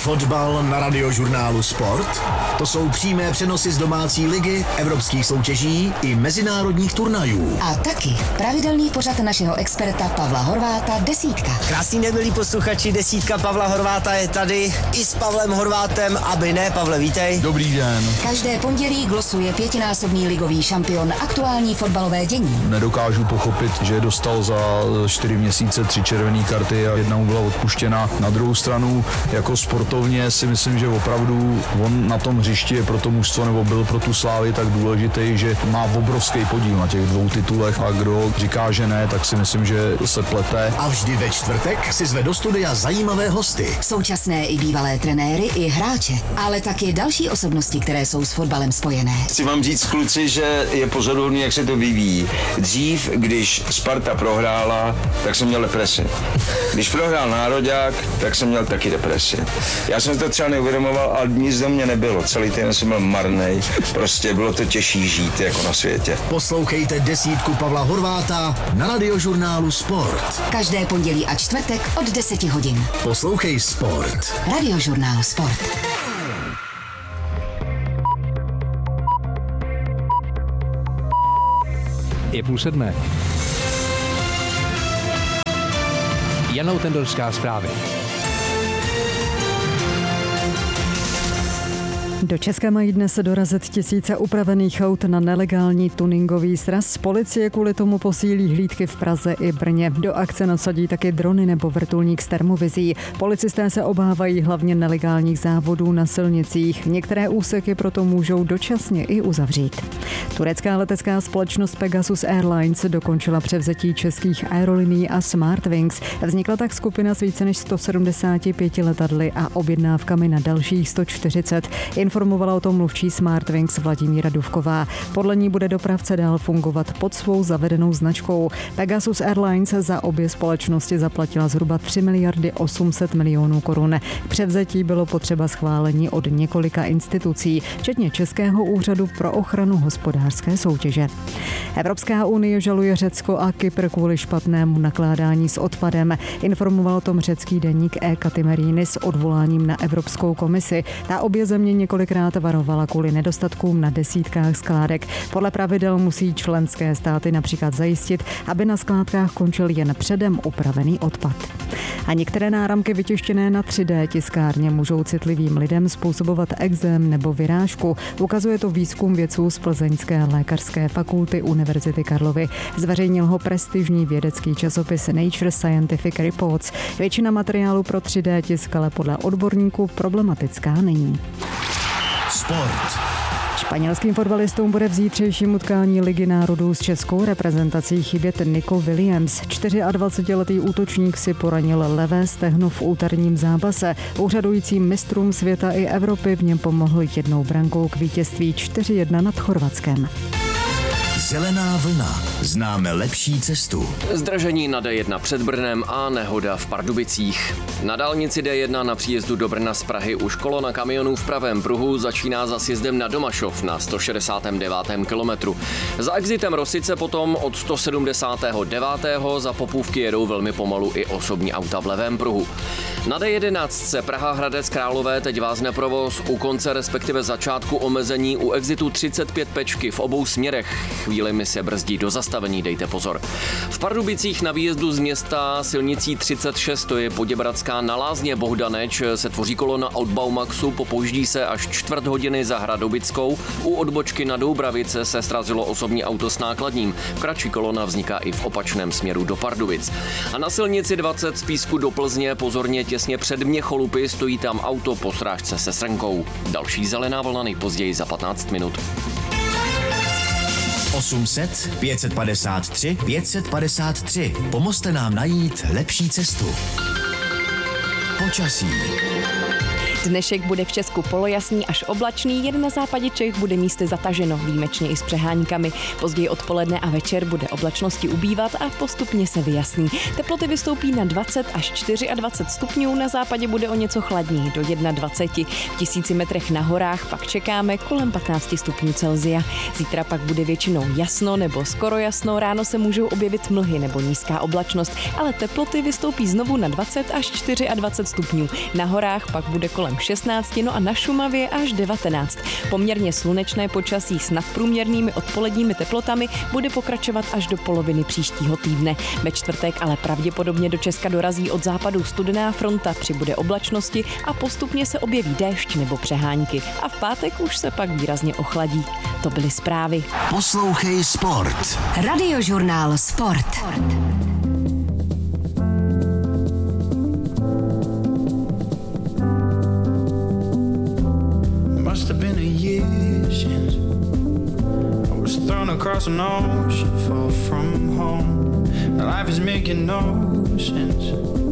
Fotbal na Radiožurnálu Sport. To jsou přímé přenosy z domácí ligy, evropských soutěží i mezinárodních turnajů. A taky pravidelný pořad našeho experta Pavla Horváta Desítka. Krásný den, milí posluchači, Desítka Pavla Horváta je tady i s Pavlem Horvátem, aby ne. Pavle, vítej. Dobrý den. Každé pondělí glosuje 5násobný ligový šampion aktuální fotbalové dění. Nedokážu pochopit, že dostal za 4 měsíce 3 červené karty a jedna mu byla odpuštěna. Na druhou stranu, jako sportovně si myslím, že opravdu on na tom hřišti je pro to mužstvo nebo byl pro tu Slávy tak důležitý, že má obrovský podíl na těch 2 titulech a kdo říká, že ne, tak si myslím, že se plete. A vždy ve čtvrtek si zve do studia zajímavé hosty. Současné i bývalé trenéry i hráče, ale taky další osobnosti, které jsou s fotbalem spojené. Chci vám říct, kluci, že je pozoruhodný, jak se to vyvíjí. Dřív, když Sparta prohrála, tak jsem měl depresi. Když prohrál Nároďák, tak jsem měl taky depresi. Já jsem to třeba neuvědomoval, ale nic do mě nebylo. Celý týden jsem byl marnej. Prostě bylo to těžší žít jako na světě. Poslouchejte Desítku Pavla Horváta na Radiožurnálu Sport. Každé pondělí a čtvrtek od 10 hodin. Poslouchej Sport. Radiožurnál Sport. Je 6:30. Jana Tendorská, zprávy. Do Česka mají dnes dorazit tisíce upravených aut na nelegální tuningový sraz. Policie kvůli tomu posílí hlídky v Praze i Brně. Do akce nasadí taky drony nebo vrtulník s termovizí. Policisté se obávají hlavně nelegálních závodů na silnicích. Některé úseky proto můžou dočasně i uzavřít. Turecká letecká společnost Pegasus Airlines dokončila převzetí českých aerolinií a Smartwings. Vznikla tak skupina s více než 175 letadly a objednávkami na dalších 140. Informovala o tom mluvčí Smartwings Vladimíra Duvková. Podle ní bude dopravce dál fungovat pod svou zavedenou značkou. Pegasus Airlines za obě společnosti zaplatila zhruba 3 miliardy 800 milionů korun. K převzetí bylo potřeba schválení od několika institucí, včetně Českého úřadu pro ochranu hospodářské soutěže. Evropská unie žaluje Řecko a Kypr kvůli špatnému nakládání s odpadem. Informoval o tom řecký deník Katymerinis s odvoláním na Evropskou komisi. Ta obě země několikrát varovala kvůli nedostatkům na desítkách skládek. Podle pravidel musí členské státy například zajistit, aby na skládkách končil jen předem upravený odpad. A některé náramky vytištěné na 3D tiskárně můžou citlivým lidem způsobovat ekzém nebo vyrážku. Ukazuje to výzkum vědců z Plzeňské lékařské fakulty Univerzity Karlovy. Zveřejnil ho prestižní vědecký časopis Nature Scientific Reports. Většina materiálu pro 3D tisk ale podle odborníků problematická není. Sport. Španělským fotbalistům bude v zítřejším utkání Ligy národů s českou reprezentací chybět Nico Williams. 24letý útočník si poranil levé stehno v úterním zápase. Úřadujícím mistrům světa i Evropy v něm pomohl jednou brankou k vítězství 4-1 nad Chorvatskem. Zelená vlna. Známe lepší cestu. Zdržení na D1 před Brnem a nehoda v Pardubicích. Na dálnici D1 na příjezdu do Brna z Prahy už kolona kamionů v pravém pruhu začíná za sjezdem na Domašov na 169. kilometru. Za exitem Rosice potom od 179. za Popůvky jedou velmi pomalu i osobní auta v levém pruhu. Na D11 Praha Hradec Králové teď vázne provoz u konce, respektive začátku omezení u exitu 35 pečky v obou směrech. Chvílemi se brzdí do zastavení, dejte pozor. V Pardubicích na výjezdu z města silnicí 36, to je Poděbradská na Lázně Bohdaneč, se tvoří kolona od Baumaxu, popouždí se až 4 hodiny za Hradobickou. U odbočky na Doubravice se srazilo osobní auto s nákladním. Kratší kolona vzniká i v opačném směru do Pardubic. A na silnici 20 z Písku do Plzně pozorně těsně před Měcholupy stojí tam auto po srážce se srnkou. Další zelená vlna nejpozději za 15 minut. 800 553 553. Pomozte nám najít lepší cestu. Počasí. Dnešek bude v Česku polojasný až oblačný, jen na západě Čech bude místy zataženo, výjimečně i s přeháníkami. Později odpoledne a večer bude oblačnosti ubývat a postupně se vyjasní. Teploty vystoupí na 20 až 24 stupňů, na západě bude o něco chladněji, do 21. V 1000 metrech na horách pak čekáme kolem 15 stupňů Celsia. Zítra pak bude většinou jasno nebo skoro jasno, ráno se můžou objevit mlhy nebo nízká oblačnost, ale teploty vystoupí znovu na 20 až 24 stupňů. Na horách pak bude kolem jenom 16, no a na Šumavě až 19. Poměrně slunečné počasí s nadprůměrnými odpoledními teplotami bude pokračovat až do poloviny příštího týdne. Ve čtvrtek ale pravděpodobně do Česka dorazí od západu studená fronta, přibude oblačnosti a postupně se objeví déšť nebo přehánky. A v pátek už se pak výrazně ochladí. To byly zprávy. Poslouchej Sport. Radiožurnál Sport. Must have been a year since I was thrown across an ocean far from home. Life is making no sense.